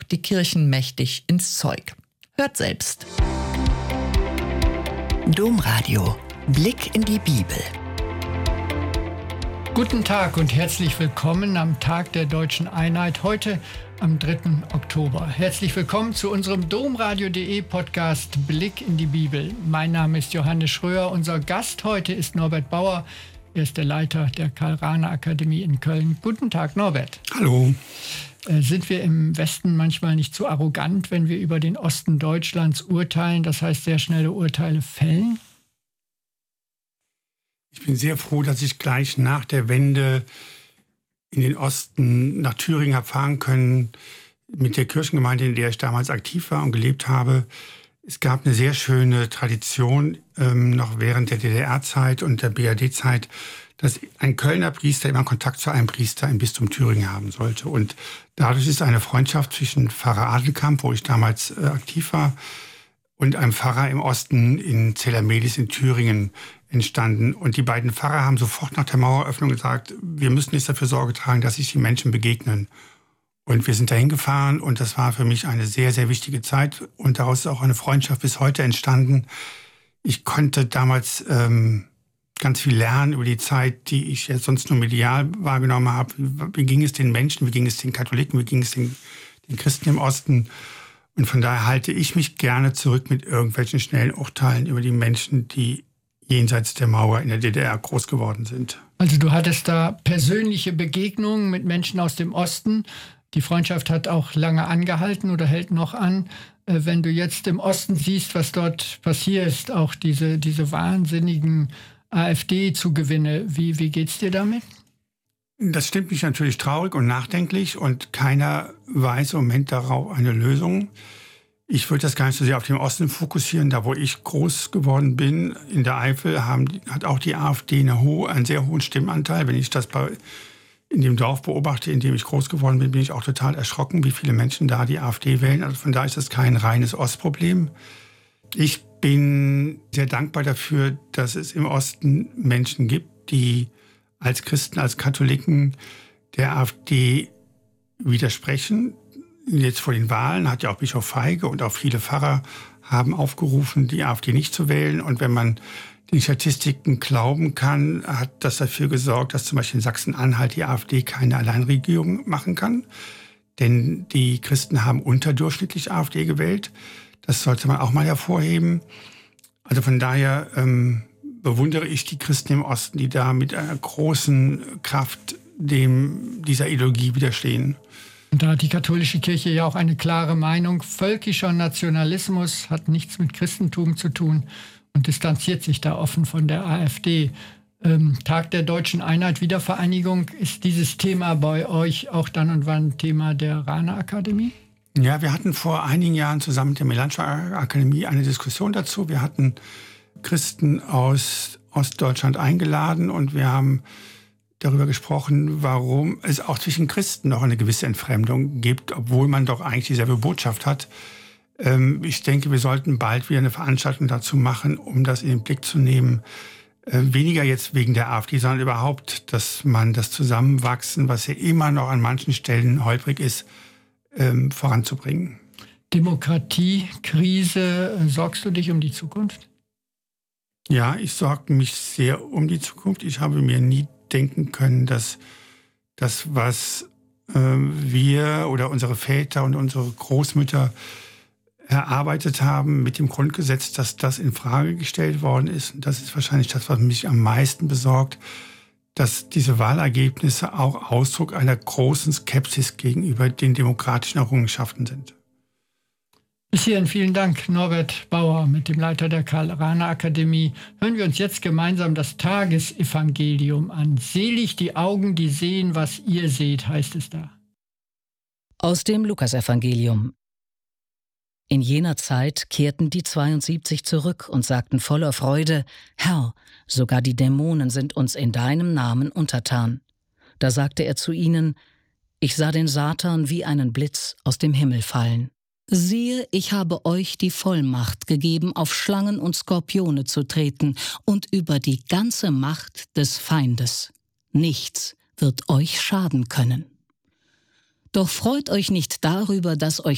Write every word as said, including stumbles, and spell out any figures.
die Kirchen mächtig ins Zeug. Hört selbst. Domradio. Blick in die Bibel. Guten Tag und herzlich willkommen am Tag der Deutschen Einheit, heute am dritten Oktober. Herzlich willkommen zu unserem domradio punkt de Podcast Blick in die Bibel. Mein Name ist Johannes Schröer. Unser Gast heute ist Norbert Bauer. Er ist der Leiter der Karl-Rahner-Akademie in Köln. Guten Tag, Norbert. Hallo. Äh, sind wir im Westen manchmal nicht zu arrogant, wenn wir über den Osten Deutschlands urteilen, das heißt sehr schnelle Urteile fällen? Ich bin sehr froh, dass ich gleich nach der Wende in den Osten nach Thüringen habe fahren können, mit der Kirchengemeinde, in der ich damals aktiv war und gelebt habe. Es gab eine sehr schöne Tradition, ähm, noch während der D D R-Zeit und der B R D-Zeit, dass ein Kölner Priester immer Kontakt zu einem Priester im Bistum Thüringen haben sollte. Und dadurch ist eine Freundschaft zwischen Pfarrer Adelkamp, wo ich damals äh, aktiv war, und einem Pfarrer im Osten in Zellermedis in Thüringen entstanden. Und die beiden Pfarrer haben sofort nach der Maueröffnung gesagt, wir müssen jetzt dafür Sorge tragen, dass sich die Menschen begegnen. Und wir sind dahin gefahren und das war für mich eine sehr, sehr wichtige Zeit. Und daraus ist auch eine Freundschaft bis heute entstanden. Ich konnte damals ähm, ganz viel lernen über die Zeit, die ich jetzt sonst nur medial wahrgenommen habe. Wie ging es den Menschen, wie ging es den Katholiken, wie ging es den, den Christen im Osten? Und von daher halte ich mich gerne zurück mit irgendwelchen schnellen Urteilen über die Menschen, die jenseits der Mauer in der D D R groß geworden sind. Also du hattest da persönliche Begegnungen mit Menschen aus dem Osten. Die Freundschaft hat auch lange angehalten oder hält noch an. Wenn du jetzt im Osten siehst, was dort passiert, auch diese, diese wahnsinnigen AfD-Zugewinne, wie, wie geht's dir damit? Das stimmt mich natürlich traurig und nachdenklich und keiner weiß im Moment darauf eine Lösung. Ich würde das gar nicht so sehr auf den Osten fokussieren. Da, wo ich groß geworden bin, in der Eifel, haben, hat auch die AfD eine hohe, einen sehr hohen Stimmanteil. Wenn ich das bei, in dem Dorf beobachte, in dem ich groß geworden bin, bin ich auch total erschrocken, wie viele Menschen da die AfD wählen. Also von daher ist das kein reines Ostproblem. Ich bin sehr dankbar dafür, dass es im Osten Menschen gibt, die als Christen, als Katholiken der AfD widersprechen. Jetzt vor den Wahlen hat ja auch Bischof Feige und auch viele Pfarrer haben aufgerufen, die AfD nicht zu wählen. Und wenn man den Statistiken glauben kann, hat das dafür gesorgt, dass zum Beispiel in Sachsen-Anhalt die AfD keine Alleinregierung machen kann. Denn die Christen haben unterdurchschnittlich AfD gewählt. Das sollte man auch mal hervorheben. Also von daher ähm, bewundere ich die Christen im Osten, die da mit einer großen Kraft dem, dieser Ideologie widerstehen. Und da hat die katholische Kirche ja auch eine klare Meinung. Völkischer Nationalismus hat nichts mit Christentum zu tun und distanziert sich da offen von der AfD. Ähm, Tag der Deutschen Einheit, Wiedervereinigung, ist dieses Thema bei euch auch dann und wann Thema der Rahner-Akademie? Ja, wir hatten vor einigen Jahren zusammen mit der Melanchthon Akademie eine Diskussion dazu. Wir hatten Christen aus Ostdeutschland eingeladen und wir haben darüber gesprochen, warum es auch zwischen Christen noch eine gewisse Entfremdung gibt, obwohl man doch eigentlich dieselbe Botschaft hat. Ähm, ich denke, wir sollten bald wieder eine Veranstaltung dazu machen, um das in den Blick zu nehmen. Äh, weniger jetzt wegen der AfD, sondern überhaupt, dass man das Zusammenwachsen, was ja immer noch an manchen Stellen holprig ist, ähm, voranzubringen. Demokratiekrise, sorgst du dich um die Zukunft? Ja, ich sorge mich sehr um die Zukunft. Ich habe mir nie denken können, dass das, was äh, wir oder unsere Väter und unsere Großmütter erarbeitet haben mit dem Grundgesetz, dass das in Frage gestellt worden ist. Und das ist wahrscheinlich das, was mich am meisten besorgt, dass diese Wahlergebnisse auch Ausdruck einer großen Skepsis gegenüber den demokratischen Errungenschaften sind. Bis hierhin vielen Dank, Norbert Bauer, mit dem Leiter der Karl-Rahner-Akademie. Hören wir uns jetzt gemeinsam das Tagesevangelium an. Selig die Augen, die sehen, was ihr seht, heißt es da. Aus dem Lukasevangelium. In jener Zeit kehrten die zweiundsiebzig zurück und sagten voller Freude, Herr, sogar die Dämonen sind uns in deinem Namen untertan. Da sagte er zu ihnen, ich sah den Satan wie einen Blitz aus dem Himmel fallen. Siehe, ich habe euch die Vollmacht gegeben, auf Schlangen und Skorpione zu treten und über die ganze Macht des Feindes. Nichts wird euch schaden können. Doch freut euch nicht darüber, dass euch